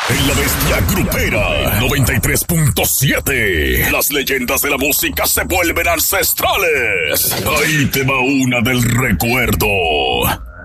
En La Bestia Grupera 93.7. Las leyendas de la música se vuelven ancestrales. Ahí te va una del recuerdo.